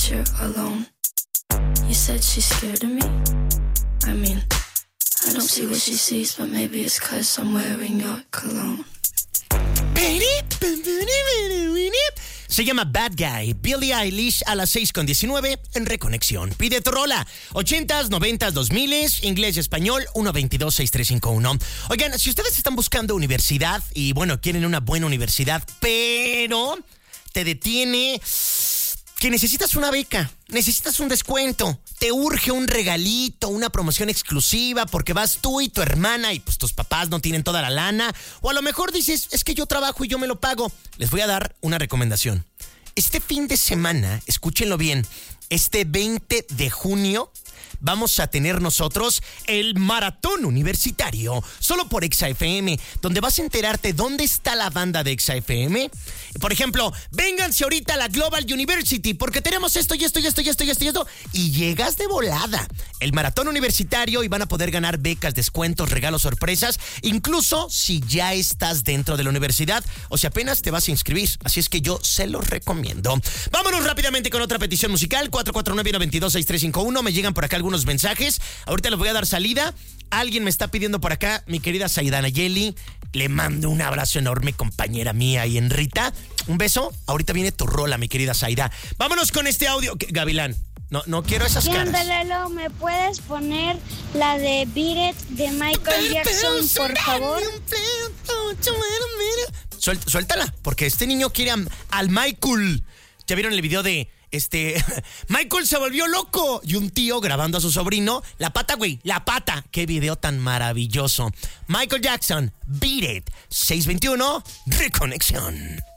you're alone. You said she's scared of me. I mean, I don't see what she sees, but maybe it's 'cause I'm wearing your cologne. Se llama Bad Guy, Billie Eilish a las 6:19 en Reconexión. Pide tu rola, 80s, 90s, 2000s, inglés y español, 122-6351. Oigan, si ustedes están buscando universidad y, bueno, quieren una buena universidad, pero te detiene que necesitas una beca, necesitas un descuento, te urge un regalito, una promoción exclusiva porque vas tú y tu hermana y pues tus papás no tienen toda la lana, o a lo mejor dices, es que yo trabajo y yo me lo pago. Les voy a dar una recomendación. Este fin de semana, escúchenlo bien, este 20 de junio vamos a tener nosotros el Maratón Universitario, solo por Exa FM, donde vas a enterarte dónde está la banda de Exa FM. Por ejemplo, vénganse ahorita a la Global University, porque tenemos esto y esto y esto y esto y esto y esto, y llegas de volada. El Maratón Universitario, y van a poder ganar becas, descuentos, regalos, sorpresas, incluso si ya estás dentro de la universidad o si apenas te vas a inscribir. Así es que yo se los recomiendo. Vámonos rápidamente con otra petición musical, 449-122-6351. Me llegan por acá algunos mensajes. Ahorita les voy a dar salida. Alguien me está pidiendo por acá, mi querida Saidana Yeli. Le mando un abrazo enorme, compañera mía y Enrita. Un beso. Ahorita viene tu rola, mi querida Saida. Vámonos con este audio. Gavilán, no quiero esas caras. Lelo, ¿me puedes poner la de Beat It de Michael Jackson, por favor? Suéltala, porque este niño quiere al Michael. ¿Ya vieron el video de Michael se volvió loco? Y un tío grabando a su sobrino. La pata, güey, la pata. Qué video tan maravilloso. Michael Jackson, Beat It. 621, Reconexión.